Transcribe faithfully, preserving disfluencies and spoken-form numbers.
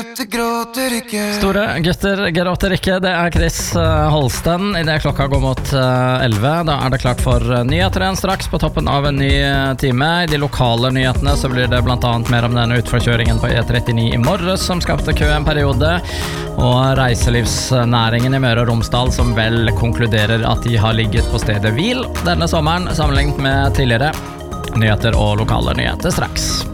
gutter gråter ikke. Store gutter gråter ikke, det er Chris Holsten. I det klokka går mot elleve, da er det klart for nyheter igjen straks på toppen av en ny time. I de lokale nyhetene så blir det blant annet mer om denne utforkjøringen på E trettini i morges som skapte kø en periode, og reiselivsnæringen i Møre og Romsdal som vel konkluderer at de har ligget på stedet hvil denne sommeren sammenlignet med tidligere. Nyheter og lokale nyheter straks.